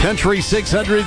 Country 600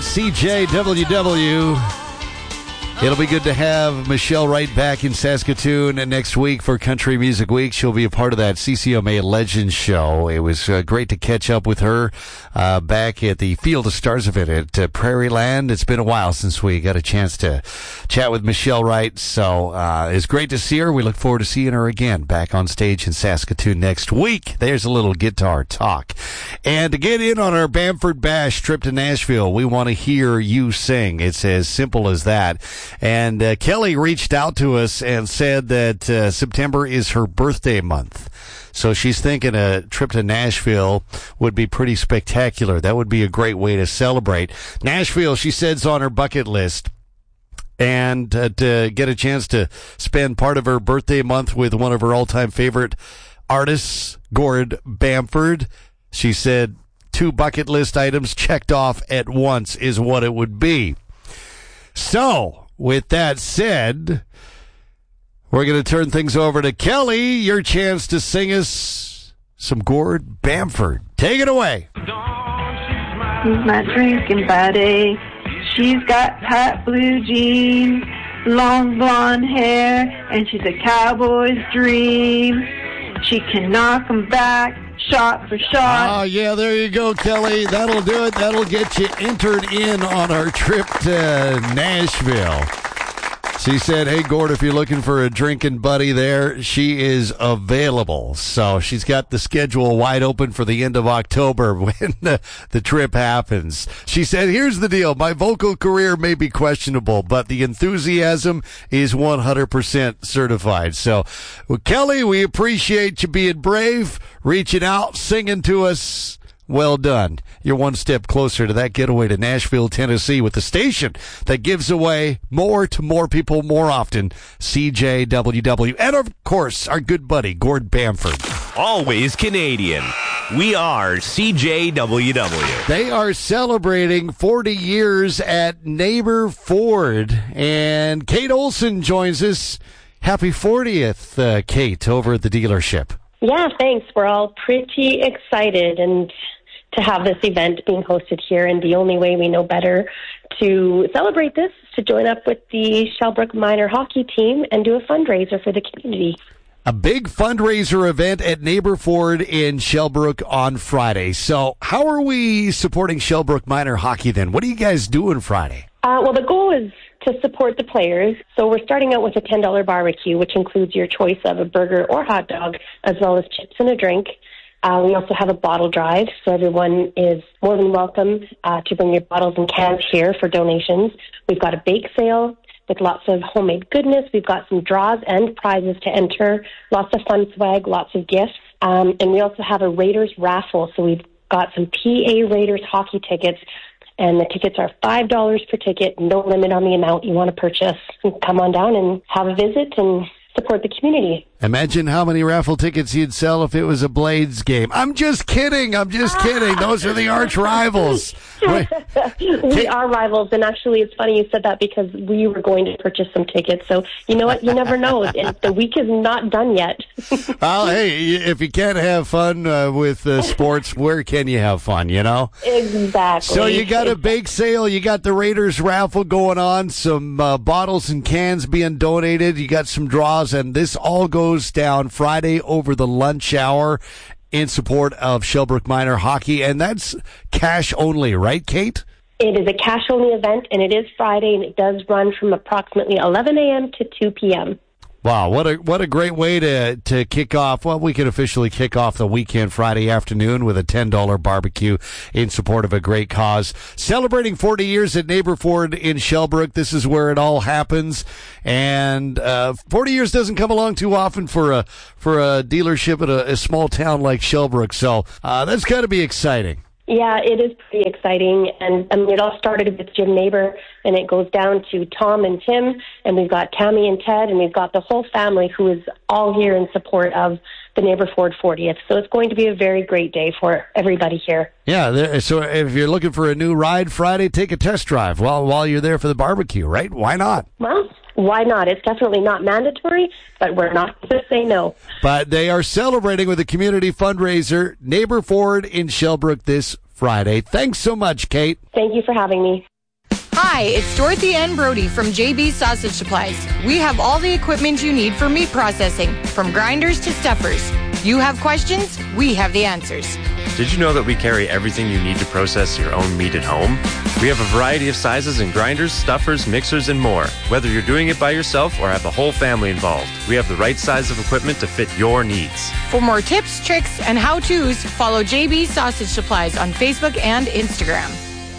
CJWW. It'll be good to have Michelle Wright back in Saskatoon next week for Country Music Week. She'll be a part of that CCMA Legends show. It was great to catch up with her back at the Field of Stars event at Prairie Land. It's been a while since we got a chance to chat with Michelle Wright, so it's great to see her. We look forward to seeing her again back on stage in Saskatoon next week. There's a little guitar talk. And to get in on our Bamford Bash trip to Nashville, we want to hear you sing. It's as simple as that. And Kelly reached out to us and said that September is her birthday month. So she's thinking a trip to Nashville would be pretty spectacular. That would be a great way to celebrate. Nashville, she said, is on her bucket list. And to get a chance to spend part of her birthday month with one of her all-time favorite artists, Gord Bamford, she said 2 bucket list items checked off at once is what it would be. So, with that said, we're going to turn things over to Kelly. Your chance to sing us some Gord Bamford. Take it away. She's my drinking buddy. She's got tight blue jeans, long blonde hair, and she's a cowboy's dream. She can knock 'em back, shot for shot. Oh, yeah, there you go, Kelly. That'll do it. That'll get you entered in on our trip to Nashville. She said, hey, Gord, if you're looking for a drinking buddy there, she is available. So she's got the schedule wide open for the end of October when the trip happens. She said, here's the deal. My vocal career may be questionable, but the enthusiasm is 100% certified. So, well, Kelly, we appreciate you being brave, reaching out, singing to us. Well done. You're one step closer to that getaway to Nashville, Tennessee with the station that gives away more to more people more often, CJWW. And, of course, our good buddy, Gord Bamford. Always Canadian. We are CJWW. They are celebrating 40 years at Neighbor Ford. And Kate Olson joins us. Happy 40th, Kate, over at the dealership. Yeah, thanks. We're all pretty excited and to have this event being hosted here, and the only way we know better to celebrate this is to join up with the Shellbrook Minor hockey team and do a fundraiser for the community. A big fundraiser event at Neighbor Ford in Shellbrook on Friday. So how are we supporting Shellbrook Minor hockey then? What are you guys doing Friday? Well, the goal is to support the players. So we're starting out with a $10 barbecue, which includes your choice of a burger or hot dog, as well as chips and a drink. We also have a bottle drive, so everyone is more than welcome to bring your bottles and cans here for donations. We've got a bake sale with lots of homemade goodness. We've got some draws and prizes to enter, lots of fun swag, lots of gifts. And we also have a Raiders raffle, so we've got some PA Raiders hockey tickets, and the tickets are $5 per ticket, no limit on the amount you want to purchase. Come on down and have a visit and support the community. Imagine how many raffle tickets you'd sell if it was a Blades game. I'm just kidding. Those are the arch rivals. We are rivals, and actually it's funny you said that because we were going to purchase some tickets. So you know what? You never know. The week is not done yet. Well, hey, if you can't have fun with sports, where can you have fun, you know? Exactly. So you got a bake sale. You got the Raiders raffle going on, some bottles and cans being donated. You got some draws, and this all goes down Friday over the lunch hour in support of Shellbrook Minor hockey, and that's cash only, right, Kate? It is a cash-only event, and it is Friday, and it does run from approximately 11 a.m. to 2 p.m. Wow, what a great way to kick off. Well, we can officially kick off the weekend Friday afternoon with a $10 barbecue in support of a great cause. Celebrating 40 years at Neighbor Ford in Shellbrook. This is where it all happens. And 40 years doesn't come along too often for a dealership at a small town like Shellbrook. So that's got to be exciting. Yeah, it is pretty exciting, and it all started with Jim Neighbor, and it goes down to Tom and Tim, and we've got Tammy and Ted, and we've got the whole family who is all here in support of the Neighbor Ford 40th. So it's going to be a very great day for everybody here. Yeah, so if you're looking for a new ride Friday, take a test drive while you're there for the barbecue, right? Why not? Well, why not? It's definitely not mandatory, but we're not going to say no. But they are celebrating with a community fundraiser, Neighbor Ford in Shellbrook this Friday. Thanks so much, Kate. Thank you for having me. Hi, it's Dorothy Ann Brody from JB Sausage Supplies. We have all the equipment you need for meat processing, from grinders to stuffers. You have questions? We have the answers. Did you know that we carry everything you need to process your own meat at home? We have a variety of sizes in grinders, stuffers, mixers, and more. Whether you're doing it by yourself or have the whole family involved, we have the right size of equipment to fit your needs. For more tips, tricks, and how-tos, follow JB Sausage Supplies on Facebook and Instagram.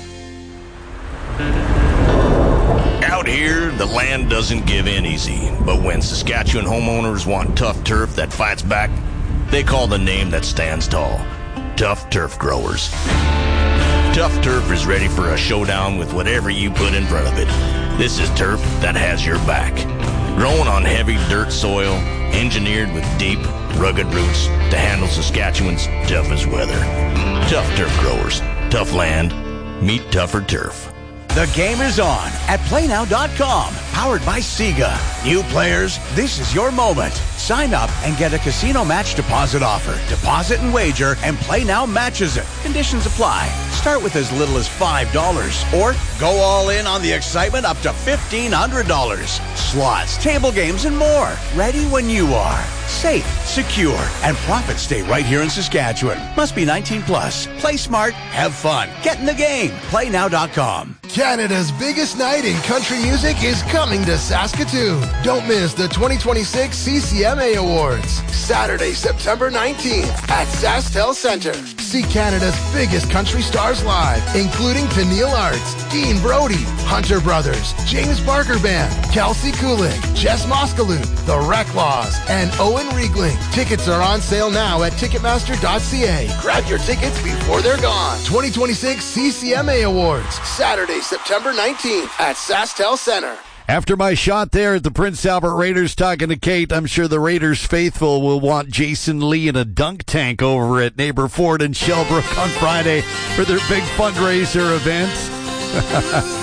Out here, the land doesn't give in easy. But when Saskatchewan homeowners want tough turf that fights back, they call the name that stands tall. Tough Turf Growers. Tough Turf is ready for a showdown with whatever you put in front of it. This is turf that has your back. Grown on heavy dirt soil, engineered with deep, rugged roots to handle Saskatchewan's toughest weather. Tough Turf Growers. Tough land. Meet tougher turf. The game is on at PlayNow.com, powered by Sega. New players, this is your moment. Sign up and get a casino match deposit offer. Deposit and wager, and PlayNow matches it. Conditions apply. Start with as little as $5, or go all in on the excitement up to $1,500. Slots, table games, and more. Ready when you are. Safe, secure, and profits stay right here in Saskatchewan. Must be 19 plus. Play smart, have fun. Get in the game. PlayNow.com. Canada's biggest night in country music is coming to Saskatoon. Don't miss the 2026 CCMA Awards. Saturday, September 19th at SaskTel Centre. See Canada's biggest country stars live, including Peniel Arts, Dean Brody, Hunter Brothers, James Barker Band, Kelsey Kulik, Jess Moskalut, The Reclaws, and Owen Riegling. Tickets are on sale now at Ticketmaster.ca. Grab your tickets before they're gone. 2026 CCMA Awards, Saturday, September 19th at SaskTel Centre. After my shot there at the Prince Albert Raiders talking to Kate, I'm sure the Raiders faithful will want Jason Lee in a dunk tank over at Neighbor Ford in Shellbrook on Friday for their big fundraiser event.